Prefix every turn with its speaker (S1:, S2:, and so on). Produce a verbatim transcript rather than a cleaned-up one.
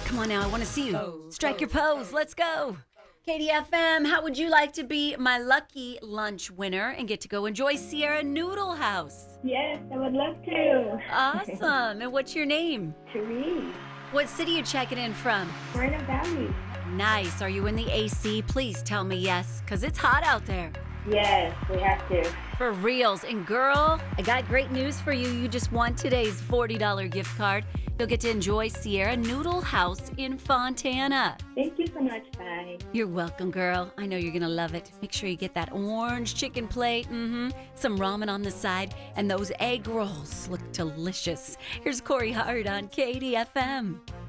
S1: Come on now, I want to see you. Strike your pose. Let's go. K D F M, how would you like to be my lucky lunch winner and get to go enjoy Sierra Noodle House?
S2: Yes, I would love to.
S1: Awesome. And what's your name?
S2: Therese,
S1: What city you checking in from?
S2: Moreno Valley.
S1: Nice. Are you in the A C? Please tell me yes, because it's hot out there.
S2: Yes, we have to.
S1: For reals. And girl, I got great news for you. You just won today's forty dollars gift card. You'll get to enjoy Sierra Noodle House in Fontana.
S2: Thank you so much, bye.
S1: You're welcome, girl. I know you're going to love it. Make sure you get that orange chicken plate, mm-hmm, some ramen on the side, and those egg rolls look delicious. Here's Corey Hart on K D F M.